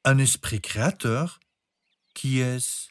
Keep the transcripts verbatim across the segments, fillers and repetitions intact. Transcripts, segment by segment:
un esprit créateur. Qui est-ce?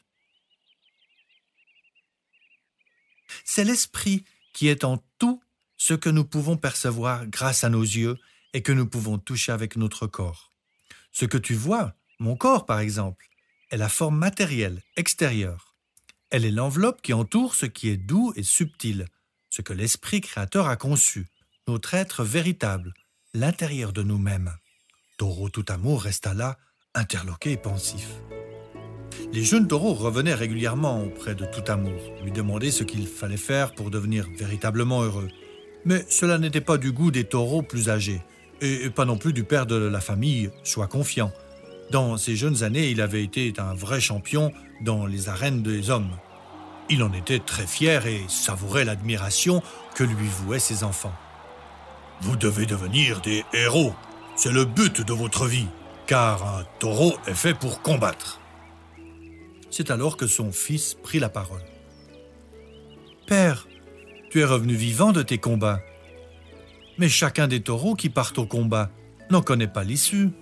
C'est l'esprit qui est en tout ce que nous pouvons percevoir grâce à nos yeux et que nous pouvons toucher avec notre corps. Ce que tu vois, mon corps par exemple, est la forme matérielle, extérieure. Elle est l'enveloppe qui entoure ce qui est doux et subtil, ce que l'esprit créateur a conçu, notre être véritable, l'intérieur de nous-mêmes. Taureau tout amour resta là, interloqué et pensif. Les jeunes taureaux revenaient régulièrement auprès de tout amour, lui demandaient ce qu'il fallait faire pour devenir véritablement heureux. Mais cela n'était pas du goût des taureaux plus âgés, et pas non plus du père de la famille, Sois confiant. Dans ses jeunes années, il avait été un vrai champion dans les arènes des hommes. Il en était très fier et savourait l'admiration que lui vouaient ses enfants. « Vous devez devenir des héros, c'est le but de votre vie, car un taureau est fait pour combattre. » C'est alors que son fils prit la parole. « Père, tu es revenu vivant de tes combats. Mais chacun des taureaux qui partent au combat n'en connaît pas l'issue.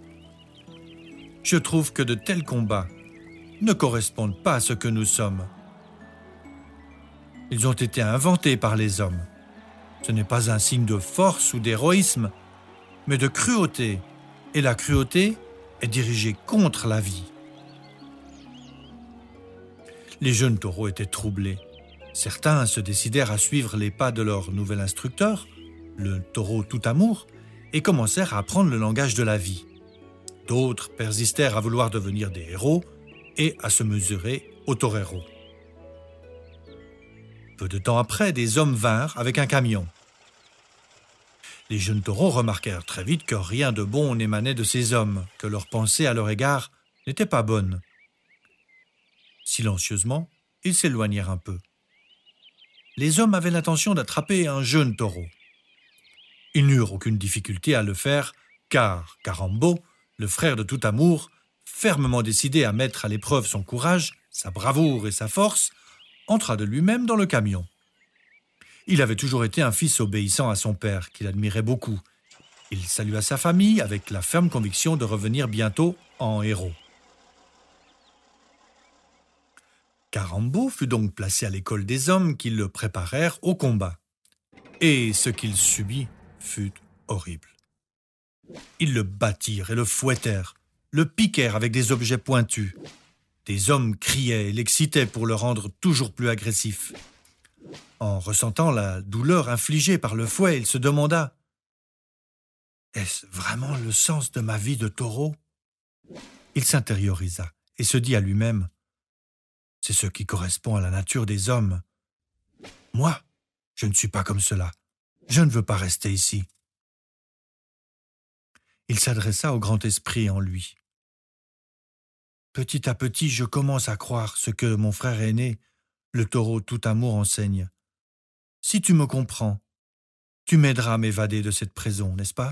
Je trouve que de tels combats ne correspondent pas à ce que nous sommes. Ils ont été inventés par les hommes. Ce n'est pas un signe de force ou d'héroïsme, mais de cruauté. Et la cruauté est dirigée contre la vie. » Les jeunes taureaux étaient troublés. Certains se décidèrent à suivre les pas de leur nouvel instructeur, le taureau tout amour, et commencèrent à apprendre le langage de la vie. D'autres persistèrent à vouloir devenir des héros et à se mesurer aux toreros. Peu de temps après, des hommes vinrent avec un camion. Les jeunes taureaux remarquèrent très vite que rien de bon n'émanait de ces hommes, que leurs pensées à leur égard n'étaient pas bonnes. Silencieusement, ils s'éloignèrent un peu. Les hommes avaient l'intention d'attraper un jeune taureau. Ils n'eurent aucune difficulté à le faire, car Carambo, le frère de tout amour, fermement décidé à mettre à l'épreuve son courage, sa bravoure et sa force, entra de lui-même dans le camion. Il avait toujours été un fils obéissant à son père, qu'il admirait beaucoup. Il salua sa famille avec la ferme conviction de revenir bientôt en héros. Carambo fut donc placé à l'école des hommes qui le préparèrent au combat. Et ce qu'il subit fut horrible. Ils le battirent et le fouettèrent, le piquèrent avec des objets pointus. Des hommes criaient et l'excitaient pour le rendre toujours plus agressif. En ressentant la douleur infligée par le fouet, il se demanda « Est-ce vraiment le sens de ma vie de taureau ?» Il s'intériorisa et se dit à lui-même « C'est ce qui correspond à la nature des hommes. Moi, je ne suis pas comme cela. Je ne veux pas rester ici. » Il s'adressa au grand esprit en lui. « Petit à petit, je commence à croire ce que mon frère aîné, le taureau tout amour, enseigne. Si tu me comprends, tu m'aideras à m'évader de cette prison, n'est-ce pas ?»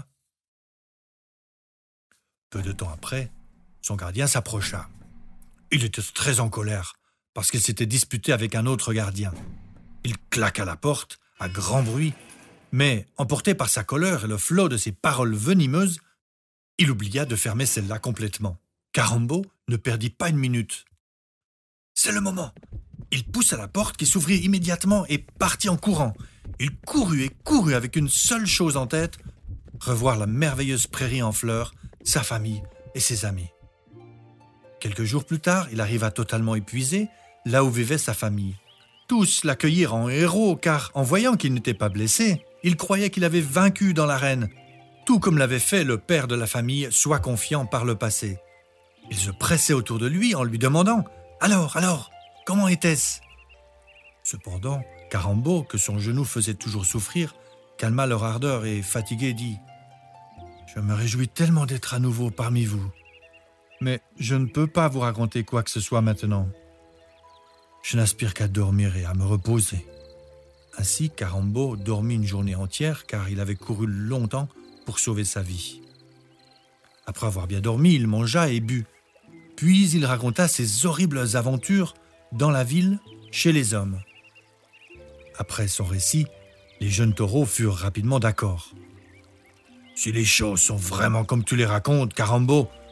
Peu de temps après, son gardien s'approcha. Il était très en colère parce qu'il s'était disputé avec un autre gardien. Il claqua la porte à grand bruit, mais emporté par sa colère et le flot de ses paroles venimeuses, il oublia de fermer celle-là complètement. Carambo ne perdit pas une minute. « C'est le moment !» Il poussa la porte qui s'ouvrit immédiatement et partit en courant. Il courut et courut avec une seule chose en tête, revoir la merveilleuse prairie en fleurs, sa famille et ses amis. Quelques jours plus tard, il arriva totalement épuisé, là où vivait sa famille. Tous l'accueillirent en héros, car en voyant qu'il n'était pas blessé, ils croyaient qu'il avait vaincu dans l'arène, tout comme l'avait fait le père de la famille, Sois confiant par le passé. Ils se pressaient autour de lui en lui demandant « Alors, alors, comment était-ce » Cependant, Carambo, que son genou faisait toujours souffrir, calma leur ardeur et, fatigué, dit « Je me réjouis tellement d'être à nouveau parmi vous. Mais je ne peux pas vous raconter quoi que ce soit maintenant. Je n'aspire qu'à dormir et à me reposer. » Ainsi, Carambo dormit une journée entière car il avait couru longtemps pour sauver sa vie. Après avoir bien dormi, il mangea et but. Puis il raconta ses horribles aventures dans la ville, chez les hommes. Après son récit, les jeunes taureaux furent rapidement d'accord. « Si les choses sont vraiment comme tu les racontes, Carambo,